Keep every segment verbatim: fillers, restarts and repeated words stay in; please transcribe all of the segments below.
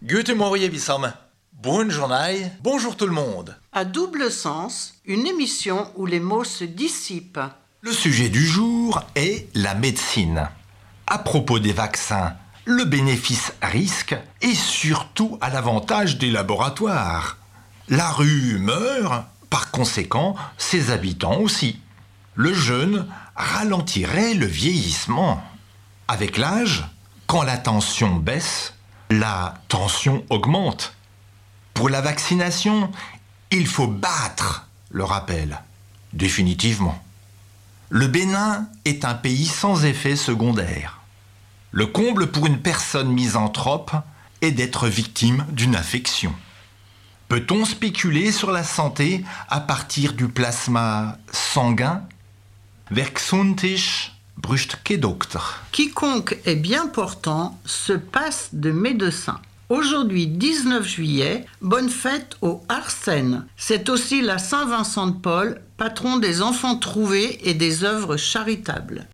Guten Morgen, Wissam. Bonne journée, bonjour tout le monde. À double sens, une émission où les mots se dissipent. Le sujet du jour est la médecine. À propos des vaccins, le bénéfice-risque et surtout à l'avantage des laboratoires. La rue meurt, par conséquent, ses habitants aussi. Le jeûne ralentirait le vieillissement. Avec l'âge, quand la tension baisse, la tension augmente. Pour la vaccination, il faut battre le rappel, définitivement. Le Bénin est un pays sans effet secondaire. Le comble pour une personne misanthrope est d'être victime d'une affection. Peut-on spéculer sur la santé à partir du plasma sanguin? Wer gesund ist, braucht kein Doktor. Quiconque est bien portant se passe de médecin. Aujourd'hui, dix-neuf juillet, bonne fête au Arsène. C'est aussi la Saint-Vincent de Paul, patron des enfants trouvés et des œuvres charitables.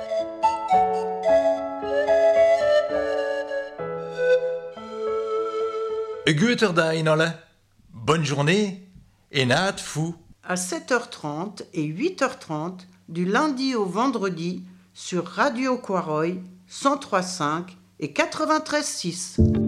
Guter Dag, alle. Bonne journée et naat fou. À sept heures trente et huit heures trente, du lundi au vendredi, sur Radio Quaroy, cent trois virgule cinq et quatre-vingt-treize virgule six.